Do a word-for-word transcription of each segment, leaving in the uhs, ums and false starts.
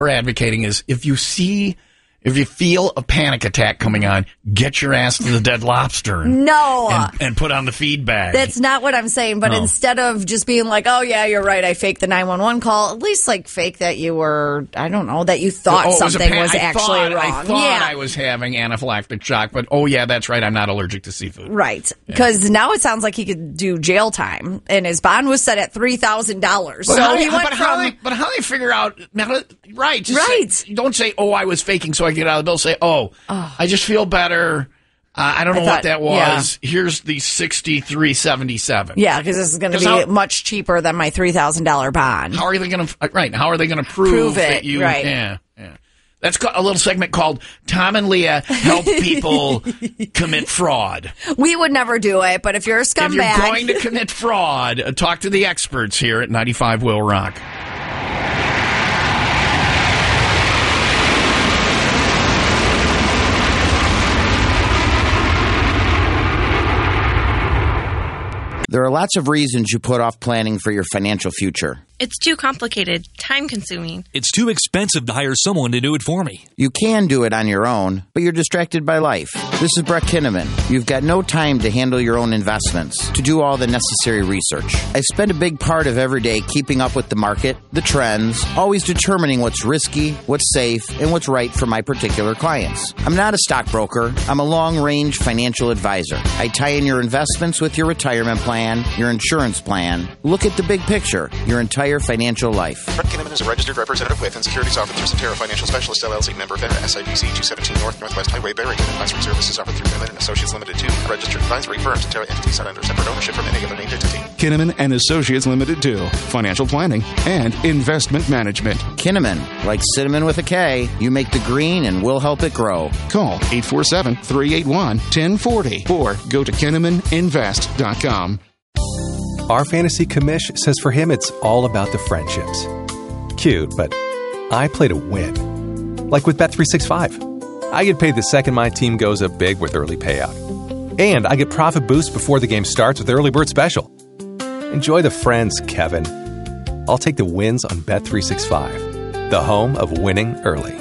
we're advocating is if you see, if you feel a panic attack coming on, get your ass to the Dead Lobster. And, no. And, and put on the feed bag. That's not what I'm saying. But no. instead of just being like, oh, yeah, you're right, I faked the nine one one call, at least like fake that you were, I don't know, that you thought oh, something was, pan- was I actually thought, wrong. I thought yeah. I was having anaphylactic shock, but oh, yeah, that's right, I'm not allergic to seafood. Right. Because yeah. now it sounds like he could do jail time, and his bond was set at three thousand dollars. So how, he went but from... How they, but how do they figure out... Right. Just right. Say, don't say, oh, I was faking so I get out of the bill. Say, oh, oh. I just feel better. Uh, I don't know I thought, what that was. Yeah. Here's the sixty-three seventy-seven. Yeah, because this is going to be how, much cheaper than my three thousand dollars bond. How are they going to... Right. How are they going to prove, prove it, that you... Right. Yeah, yeah. That's a little segment called Tom and Leah Help People Commit Fraud. We would never do it, but if you're a scumbag... If you're going to commit fraud, uh, talk to the experts here at ninety-five Will Rock. There are lots of reasons you put off planning for your financial future. It's too complicated, time-consuming. It's too expensive to hire someone to do it for me. You can do it on your own, but you're distracted by life. This is Brett Kinnaman. You've got no time to handle your own investments, to do all the necessary research. I spend a big part of every day keeping up with the market, the trends, always determining what's risky, what's safe, and what's right for my particular clients. I'm not a stockbroker. I'm a long-range financial advisor. I tie in your investments with your retirement plan, your insurance plan. Look at the big picture, your entire financial life. Brett Kinnaman is a registered representative with and securities offered through Cetera Financial Specialist, L L C, member FINRA, S I B C two seventeen North Northwest Highway, Barrington. Advisory services offered through Kinnaman and Associates Limited, two. A registered advisory firm. Cetera entities not under separate ownership from any other named entity. Kinnaman and Associates Limited, two. Financial planning and investment management. Kinnaman, like cinnamon with a K, you make the green and we'll help it grow. Call eight four seven, three eight one, one oh four oh or go to kinnaman invest dot com. Our fantasy commish says for him it's all about the friendships. Cute, but I play to win. Like with Bet three sixty-five. I get paid the second my team goes up big with early payout. And I get profit boost before the game starts with early bird special. Enjoy the friends, Kevin. I'll take the wins on Bet three sixty-five, the home of winning early.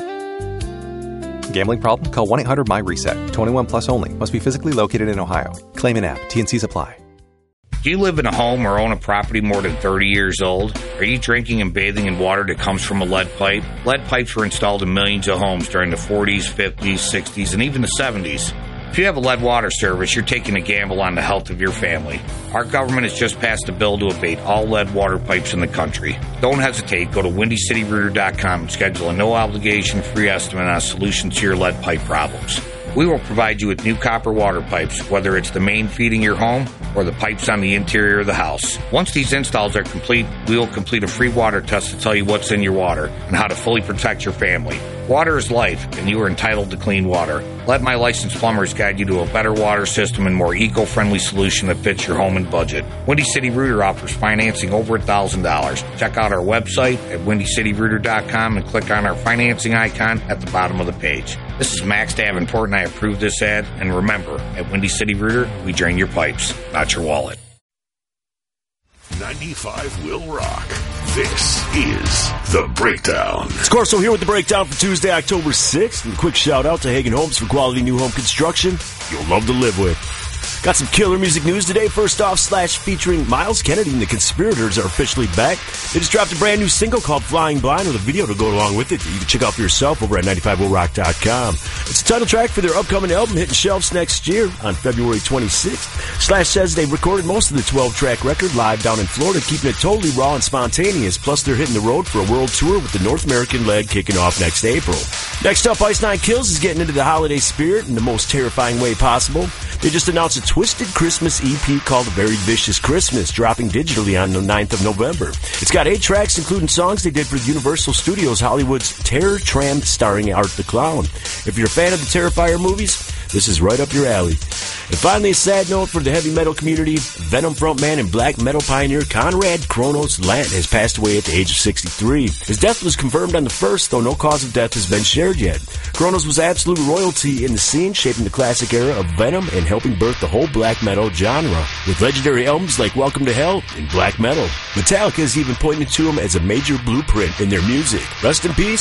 Gambling problem? Call one eight hundred M Y reset. twenty-one plus only. Must be physically located in Ohio. Claim an app. T and Cs apply. Do you live in a home or own a property more than thirty years old? Are you drinking and bathing in water that comes from a lead pipe? Lead pipes were installed in millions of homes during the forties, fifties, sixties, and even the seventies. If you have a lead water service, you're taking a gamble on the health of your family. Our government has just passed a bill to abate all lead water pipes in the country. Don't hesitate. Go to windy city rooter dot com and schedule a no-obligation free estimate on a solution to your lead pipe problems. We will provide you with new copper water pipes, whether it's the main feeding your home or the pipes on the interior of the house. Once these installs are complete, we will complete a free water test to tell you what's in your water and how to fully protect your family. Water is life, and you are entitled to clean water. Let my licensed plumbers guide you to a better water system and more eco-friendly solution that fits your home and budget. Windy City Rooter offers financing over one thousand dollars. Check out our website at windy city rooter dot com and click on our financing icon at the bottom of the page. This is Max Davenport, and I approve this ad. And remember, at Windy City Rooter, we drain your pipes, not your wallet. ninety-five Will Rock. This is The Breakdown. It's Corso here with The Breakdown for Tuesday, October sixth. And a quick shout out to Hagen Homes for quality new home construction you'll love to live with. Got some killer music news today. First off, Slash featuring Miles Kennedy and the Conspirators are officially back. They just dropped a brand new single called Flying Blind with a video to go along with it that you can check out for yourself over at ninety-five will rock dot com. It's the title track for their upcoming album hitting shelves next year on February twenty-sixth. Slash says they recorded most of the twelve-track record live down in Florida, keeping it totally raw and spontaneous. Plus, they're hitting the road for a world tour with the North American leg kicking off next April. Next up, Ice Nine Kills is getting into the holiday spirit in the most terrifying way possible. They just announced a Twisted Christmas E P called A Very Vicious Christmas, dropping digitally on the ninth of November. It's got eight tracks, including songs they did for Universal Studios Hollywood's Terror Tramp starring Art the Clown. If you're a fan of the Terrifier movies, this is right up your alley. And finally, a sad note for the heavy metal community. Venom frontman and black metal pioneer Conrad Kronos Lant has passed away at the age of sixty-three. His death was confirmed on the first, though no cause of death has been shared yet. Kronos was absolute royalty in the scene, shaping the classic era of Venom and helping birth the whole black metal genre, with legendary albums like Welcome to Hell and Black Metal. Metallica has even pointed to him as a major blueprint in their music. Rest in peace,